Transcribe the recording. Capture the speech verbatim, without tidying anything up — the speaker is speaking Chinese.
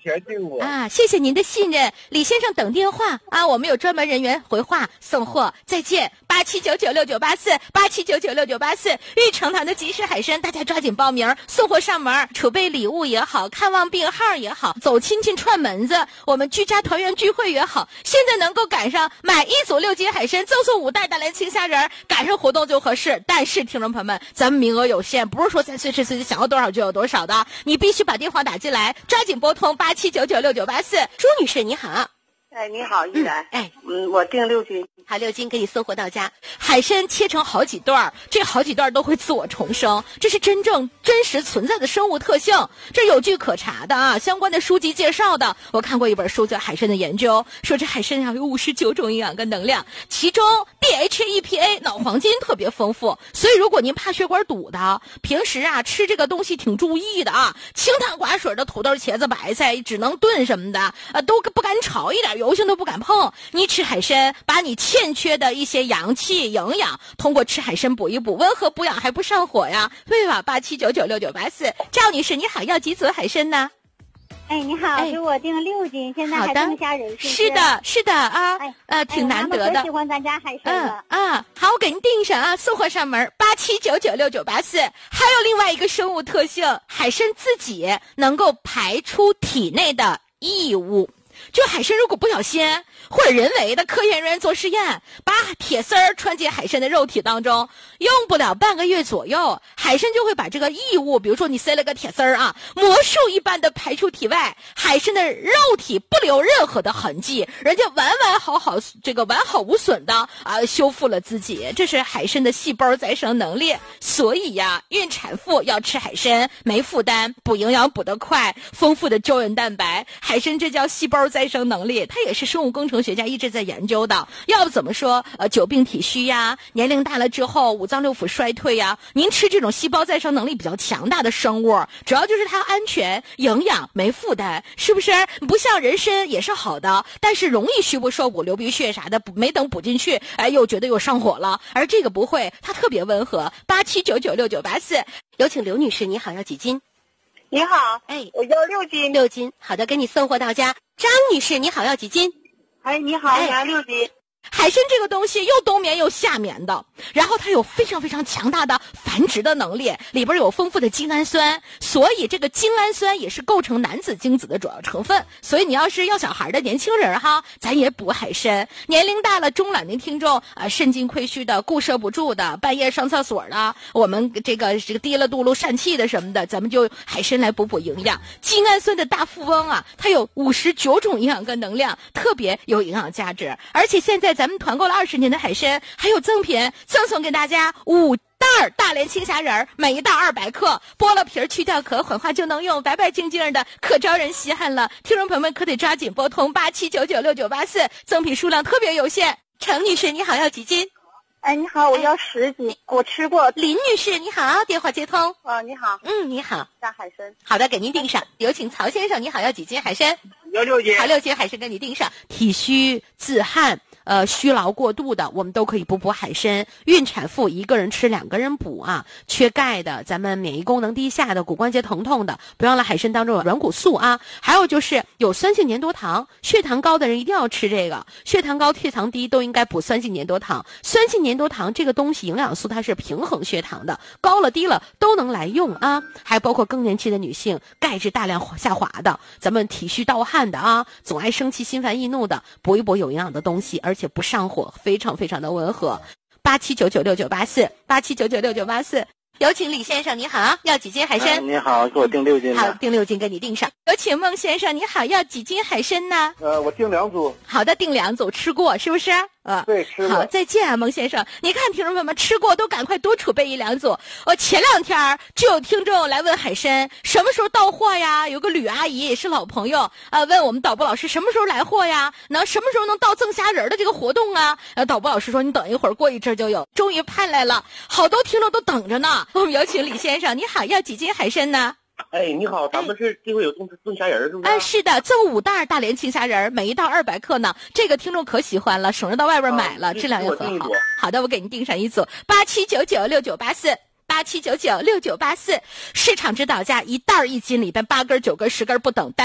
全定我啊！谢谢您的信任，李先生等电话啊，我们有专门人员回话送货。再见，八七九九六九八四，八七九九六九八四，玉成堂的集市海参，大家抓紧报名，送货上门，储备礼物也好，看望病号也好，走亲戚串门子，我们居家团圆聚会也好，现在能够赶上买一组六斤海参赠送五袋大连青虾仁，赶上活动就合适。但是听众朋友们，咱们名额有限，不是说咱随时随地想要多少就有多少的，你必须把电话打进来，抓紧拨通八七九九六九八四。朱女士你好。 哎，你好，依然。 嗯、哎， 嗯，我订六斤， 好，六斤给你送货到家。海参切成好几段，这好几段都会自我重生，这是真正真实存在的生物特性，这有据可查的啊。相关的书籍介绍的，我看过一本书叫《海参的研究》，说这海参上有五十九种营养跟能量，其中 D H A E P A 脑黄金特别丰富，所以如果您怕血管堵的，平时啊吃这个东西挺注意的啊，清汤寡水的土豆、茄子、白菜只能炖什么的，啊都不敢炒，一点油性都不敢碰。你吃海参，把你欠缺的一些阳气营养通过吃海参补一补，温和补养还不上火呀，对吧？八七九九六九八四。赵女士你好，要几组海参呢？ 哎，你好，给我订六斤，现在还剩下人是不是？ 是的，是的啊， 哎， 呃，挺难得的。 我可喜欢咱家海参了。 嗯啊，好，我给您订上啊，送货上门，八七九九六九八四。还有另外一个生物特性，海参自己能够排出体内的异物。就海参如果不小心或者人为的科研人员做实验，把铁丝儿穿进海参的肉体当中，用不了半个月左右，海参就会把这个异物，比如说你塞了个铁丝儿啊，魔术一般的排出体外，海参的肉体不留任何的痕迹，人家完完好好这个完好无损的啊修复了自己，这是海参的细胞再生能力。所以呀，孕产妇要吃海参，没负担，补营养补得快，丰富的胶原蛋白，海参这叫细胞再生能力，它也是生物工程学家一直在研究的。要不怎么说呃久病体虚呀，年龄大了之后五脏六腑衰退呀，您吃这种细胞再生能力比较强大的生物，主要就是它安全、营养、没负担，是不是？不像人参也是好的，但是容易虚不受补、流鼻血啥的，没等补进去，哎，又觉得又上火了。而这个不会，它特别温和。八七九九六九八四，有请刘女士，你好，要几斤？ 你好， 哎， 我要六斤， 六斤，好的，给你送货到家。张女士，你好，要几斤？ 哎，你好，我要六斤。 海参这个东西又冬眠又夏眠的，然后它有非常非常强大的繁殖的能力，里边有丰富的精氨酸，所以这个精氨酸也是构成男子精子的主要成分。所以你要是要小孩的年轻人哈，咱也补海参。年龄大了中老年听众啊、呃，肾精亏虚的、固摄不住的、半夜上厕所的，我们这个这个滴了肚噜疝气的什么的，咱们就海参来补补营养。精氨酸的大富翁啊，它有五十九种营养跟能量，特别有营养价值。而且现在咱们团购了二十年的海参，还有赠品，赠送给大家五袋大连青虾仁，每一袋二百克，剥了皮儿去掉壳，混化就能用，白白净净的，可招人稀罕了。听众朋友们可得抓紧拨通八七九九六九八四，赠品数量特别有限。陈女士，你好，要几斤？ 哎，你好，我要十斤，哎、我吃过。 林女士，你好，电话接通。 啊，你好。 嗯，你好。 加海参。 好的，给您订上。有请曹先生，你好，要几斤海参？ 要六斤。 好，六斤海参给你订上。体虚自汗。呃，虚劳过度的，我们都可以补补海参。孕产妇一个人吃，两个人补啊。缺钙的，咱们免疫功能低下的，骨关节疼痛的，不要忘了海参当中有软骨素啊。还有就是有酸性粘多糖，血糖高的人一定要吃这个。血糖高、血糖低都应该补酸性粘多糖。酸性粘多糖这个东西，营养素它是平衡血糖的，高了低了都能来用啊。还包括更年期的女性，钙质大量下滑的，咱们体虚盗汗的啊，总爱生气、心烦易怒的，补一补有营养的东西，而且不上火，非常非常的温和。八七九九六九八四，八七九九六九八四。有请李先生，你好，要几斤海参？ 哎、你好，给我订六斤。 好，订六斤给你订上。有请孟先生，你好，要几斤海参呢？ 呃，我订两组。 好的，订两组，吃过是不是？呃， 对，吃过。 好，再见啊，孟先生。你看听众朋友们吃过都赶快多储备一两组。我前两天就有听众来问海参什么时候到货呀？有个吕阿姨也是老朋友啊、呃，问我们导播老师什么时候来货呀？能什么时候能到赠虾仁的这个活动啊？呃，导播老师说你等一会儿，过一阵就有。终于盼来了，好多听众都等着呢。我们有请李先生，你好，要几斤海参呢？ 哎，你好，咱们是这回有赠赠虾仁是不是？ 哎，是的，赠五袋大连青虾仁，每一袋二百克呢。这个听众可喜欢了，省着到外边买了，啊、质量也很好。好的，我给您订上一组，八七九九六九八四。八七九九六九八四，市场指导价一袋一斤里边八根九根十根不等，